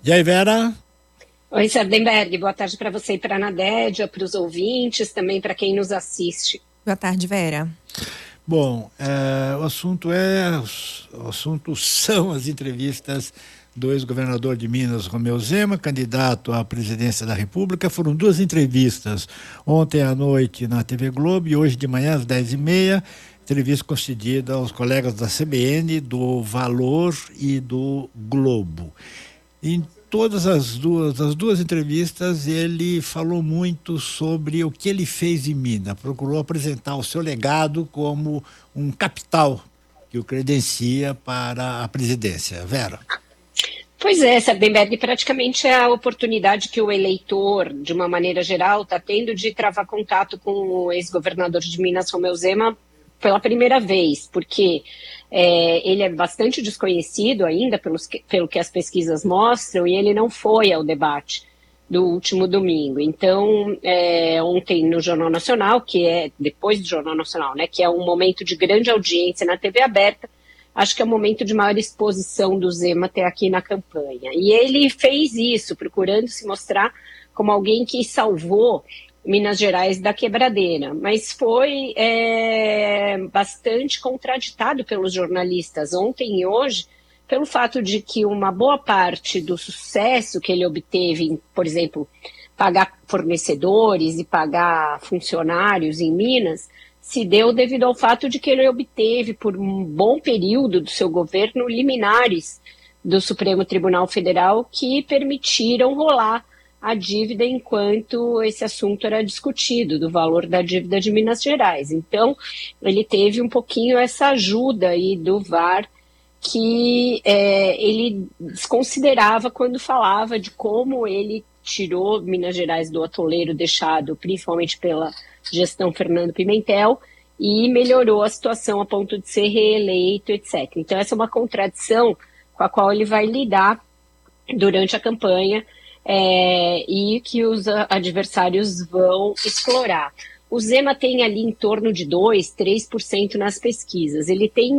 E aí, Vera? Oi, Sardenberg, boa tarde para você e para a Nadédia, para os ouvintes, também para quem nos assiste. Boa tarde, Vera. Bom, o assunto são as entrevistas do ex-governador de Minas, Romeu Zema, candidato à presidência da República. Foram duas entrevistas, ontem à noite na TV Globo e hoje de manhã às 10h30, entrevista concedida aos colegas da CBN, do Valor e do Globo. Em todas as duas entrevistas, ele falou muito sobre o que ele fez em Minas, procurou apresentar o seu legado como um capital que o credencia para a presidência. Vera? Pois é, Sardenberg, praticamente é a oportunidade que o eleitor, de uma maneira geral, está tendo de travar contato com o ex-governador de Minas, Romeu Zema, pela primeira vez, porque ele é bastante desconhecido ainda pelo que as pesquisas mostram, e ele não foi ao debate do último domingo. Então, ontem no Jornal Nacional, que é depois do Jornal Nacional, né, que é um momento de grande audiência na TV aberta, acho que é o momento de maior exposição do Zema até aqui na campanha. E ele fez isso, procurando se mostrar como alguém que salvou Minas Gerais da quebradeira, mas foi bastante contraditado pelos jornalistas ontem e hoje, pelo fato de que uma boa parte do sucesso que ele obteve em, por exemplo, pagar fornecedores e pagar funcionários em Minas, se deu devido ao fato de que ele obteve, por um bom período do seu governo, liminares do Supremo Tribunal Federal que permitiram rolar a dívida enquanto esse assunto era discutido, do valor da dívida de Minas Gerais. Então, ele teve um pouquinho essa ajuda aí do VAR, que ele desconsiderava quando falava de como ele tirou Minas Gerais do atoleiro deixado, principalmente pela gestão Fernando Pimentel, e melhorou a situação a ponto de ser reeleito, etc. Então, essa é uma contradição com a qual ele vai lidar durante a campanha, e que os adversários vão explorar. O Zema tem ali em torno de 2%, 3% nas pesquisas. Ele tem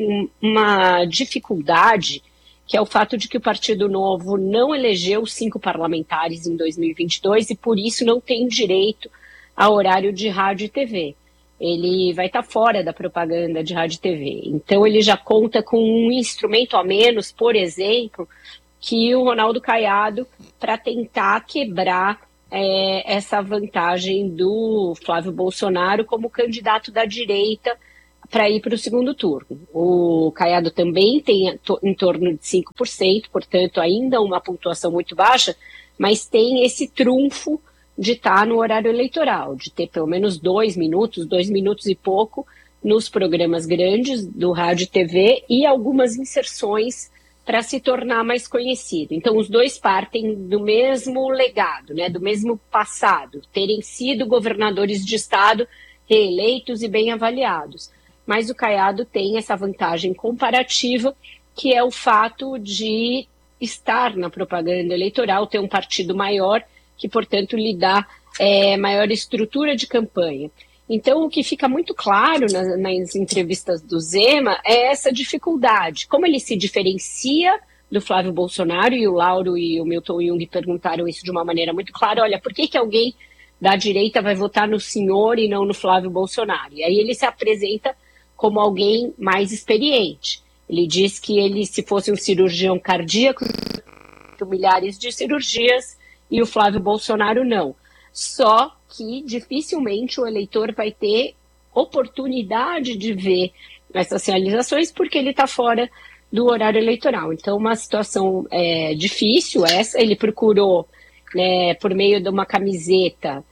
uma dificuldade, que é o fato de que o Partido Novo não elegeu 5 parlamentares em 2022 e, por isso, não tem direito a horário de rádio e TV. Ele vai estar fora da propaganda de rádio e TV. Então, ele já conta com um instrumento a menos, por exemplo, que o Ronaldo Caiado, para tentar quebrar essa vantagem do Flávio Bolsonaro como candidato da direita para ir para o segundo turno. O Caiado também tem em torno de 5%, portanto, ainda uma pontuação muito baixa, mas tem esse trunfo de estar no horário eleitoral, de ter pelo menos 2 minutos e pouco, nos programas grandes do rádio e TV e algumas inserções para se tornar mais conhecido. Então, os dois partem do mesmo legado, né, do mesmo passado, terem sido governadores de estado reeleitos e bem avaliados. Mas o Caiado tem essa vantagem comparativa, que é o fato de estar na propaganda eleitoral, ter um partido maior, que, portanto, lhe dá maior estrutura de campanha. Então, o que fica muito claro nas entrevistas do Zema é essa dificuldade. Como ele se diferencia do Flávio Bolsonaro, e o Lauro e o Milton Jung perguntaram isso de uma maneira muito clara, olha, por que alguém da direita vai votar no senhor e não no Flávio Bolsonaro? E aí ele se apresenta como alguém mais experiente. Ele diz que ele, se fosse um cirurgião cardíaco, milhares de cirurgias, e o Flávio Bolsonaro não. Só que dificilmente o eleitor vai ter oportunidade de ver essas realizações porque ele está fora do horário eleitoral. Então, uma situação difícil essa. Ele procurou, por meio de uma camiseta,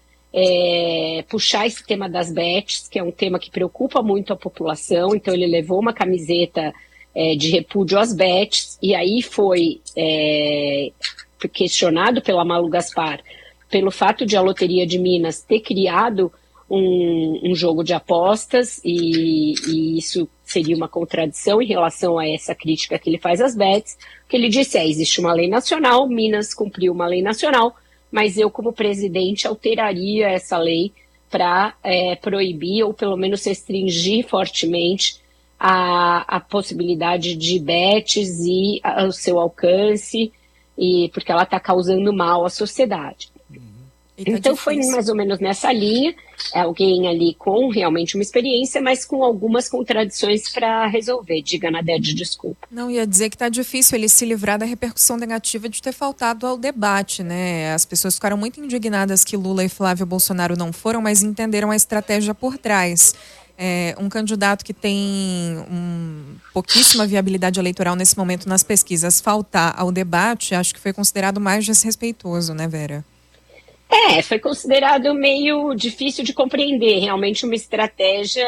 puxar esse tema das bets, que é um tema que preocupa muito a população. Então, ele levou uma camiseta de repúdio às bets, e aí foi questionado pela Malu Gaspar pelo fato de a Loteria de Minas ter criado um jogo de apostas, e isso seria uma contradição em relação a essa crítica que ele faz às bets. O que ele disse existe uma lei nacional, Minas cumpriu uma lei nacional, mas eu, como presidente, alteraria essa lei para proibir ou pelo menos restringir fortemente a possibilidade de bets e o seu alcance, porque ela está causando mal à sociedade. Então foi mais ou menos nessa linha, alguém ali com realmente uma experiência, mas com algumas contradições para resolver. Diga, Nadege, desculpa. Não, ia dizer que está difícil ele se livrar da repercussão negativa de ter faltado ao debate, né? As pessoas ficaram muito indignadas que Lula e Flávio Bolsonaro não foram, mas entenderam a estratégia por trás. Um candidato que tem pouquíssima viabilidade eleitoral nesse momento nas pesquisas, faltar ao debate, acho que foi considerado mais desrespeitoso, né, Vera? Foi considerado meio difícil de compreender, realmente uma estratégia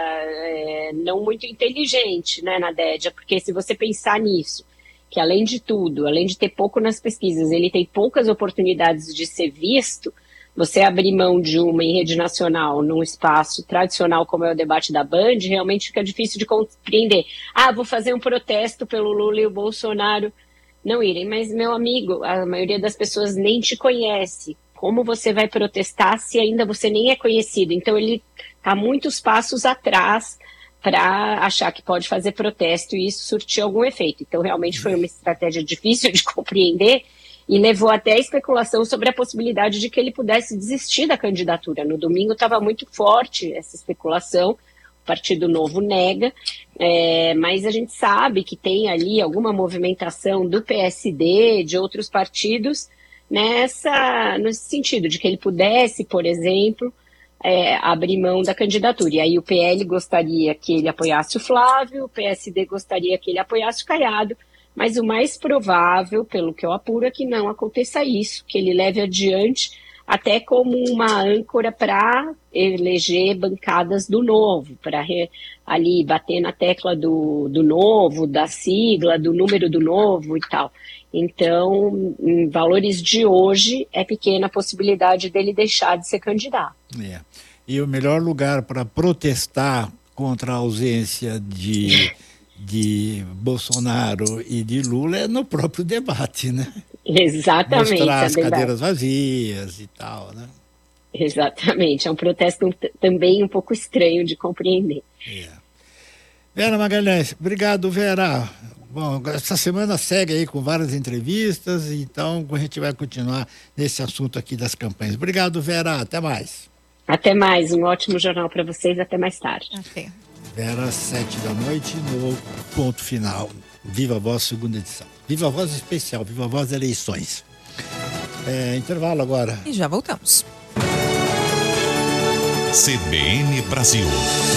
não muito inteligente, né, Nadege? Porque se você pensar nisso, que além de tudo, além de ter pouco nas pesquisas, ele tem poucas oportunidades de ser visto, você abrir mão de uma em rede nacional, num espaço tradicional como é o debate da Band, realmente fica difícil de compreender. Vou fazer um protesto pelo Lula e o Bolsonaro não irem, mas, meu amigo, a maioria das pessoas nem te conhece. Como você vai protestar se ainda você nem é conhecido? Então ele está muitos passos atrás para achar que pode fazer protesto e isso surtir algum efeito. Então realmente foi uma estratégia difícil de compreender e levou até a especulação sobre a possibilidade de que ele pudesse desistir da candidatura. No domingo estava muito forte essa especulação, o Partido Novo nega, mas a gente sabe que tem ali alguma movimentação do PSD, de outros partidos, nesse sentido, de que ele pudesse, por exemplo, abrir mão da candidatura. E aí o PL gostaria que ele apoiasse o Flávio, o PSD gostaria que ele apoiasse o Caiado, mas o mais provável, pelo que eu apuro, é que não aconteça isso, que ele leve adiante até como uma âncora para eleger bancadas do Novo, para ali bater na tecla do Novo, da sigla, do número do Novo e tal. Então, em valores de hoje, é pequena a possibilidade dele deixar de ser candidato. E o melhor lugar para protestar contra a ausência de Bolsonaro e de Lula é no próprio debate, né? Exatamente. Mostrar as cadeiras vazias e tal, né? Exatamente. É um protesto também um pouco estranho de compreender. Vera Magalhães, obrigado, Vera. Bom, essa semana segue aí com várias entrevistas, então a gente vai continuar nesse assunto aqui das campanhas. Obrigado, Vera. Até mais. Até mais. Um ótimo jornal para vocês. Até mais tarde. Até. Vera, 7h no Ponto Final. Viva a Voz, segunda edição. Viva a Voz especial, Viva a Voz eleições. Intervalo agora. E já voltamos. CBN Brasil.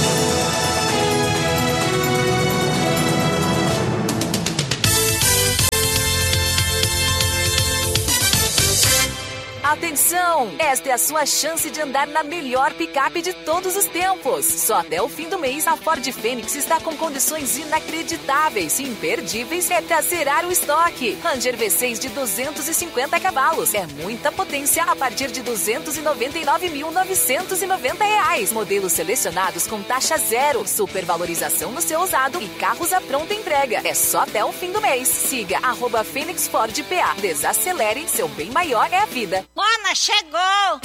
Atenção! Esta é a sua chance de andar na melhor picape de todos os tempos. Só até o fim do mês, a Ford Fênix está com condições inacreditáveis e imperdíveis para zerar o estoque. Ranger V6 de 250 cavalos. É muita potência a partir de R$ 299.990. Modelos selecionados com taxa zero, supervalorização no seu usado e carros à pronta entrega. É só até o fim do mês. Siga @FênixFordPA. Desacelere, seu bem maior é a vida. Mona, chegou!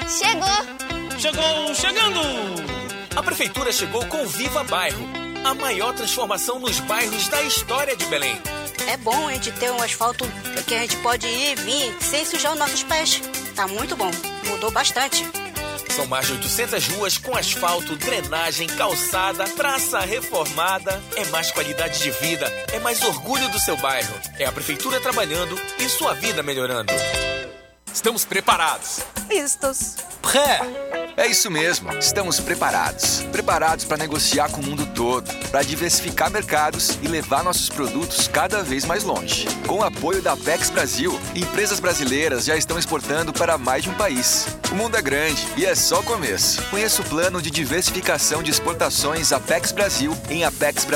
Chegando! A Prefeitura chegou com Viva Bairro, a maior transformação nos bairros da história de Belém. É bom a gente ter um asfalto que a gente pode ir e vir sem sujar os nossos pés. Tá muito bom, mudou bastante. São mais de 800 ruas com asfalto, drenagem, calçada, praça reformada. É mais qualidade de vida, é mais orgulho do seu bairro. É a Prefeitura trabalhando e sua vida melhorando. Estamos preparados. Vistos. Pré. É isso mesmo, estamos preparados. Preparados para negociar com o mundo todo, para diversificar mercados e levar nossos produtos cada vez mais longe. Com o apoio da Apex Brasil, empresas brasileiras já estão exportando para mais de um país. O mundo é grande e é só o começo. Conheça o plano de diversificação de exportações Apex Brasil em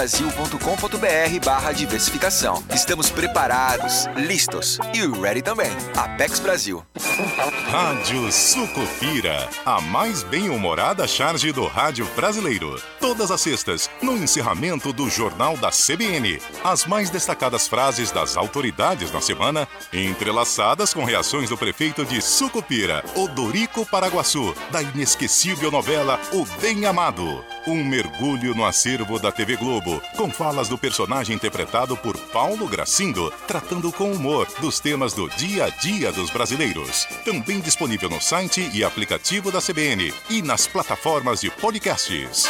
apexbrasil.com.br/diversificação. Estamos preparados, listos e ready também. Apex Brasil. Rádio Sucupira, a mais mais bem-humorada charge do rádio brasileiro. Todas as sextas, no encerramento do Jornal da CBN. As mais destacadas frases das autoridades na semana, entrelaçadas com reações do prefeito de Sucupira, Odorico Paraguaçu, da inesquecível novela O Bem Amado. Um mergulho no acervo da TV Globo, com falas do personagem interpretado por Paulo Gracindo, tratando com humor dos temas do dia a dia dos brasileiros. Também disponível no site e aplicativo da CBN e nas plataformas de podcasts.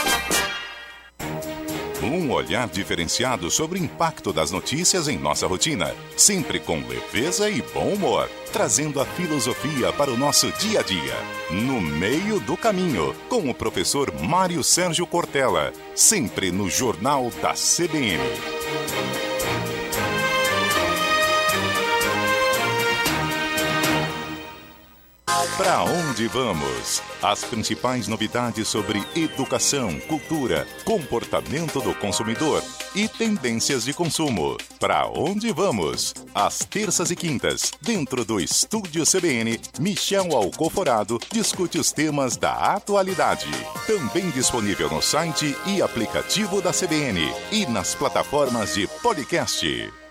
Um olhar diferenciado sobre o impacto das notícias em nossa rotina, sempre com leveza e bom humor, trazendo a filosofia para o nosso dia a dia. No meio do caminho, com o professor Mário Sérgio Cortella, sempre no Jornal da CBN. Para onde vamos? As principais novidades sobre educação, cultura, comportamento do consumidor e tendências de consumo. Para onde vamos? Às terças e quintas, dentro do Estúdio CBN, Michel Alcoforado discute os temas da atualidade. Também disponível no site e aplicativo da CBN e nas plataformas de podcast.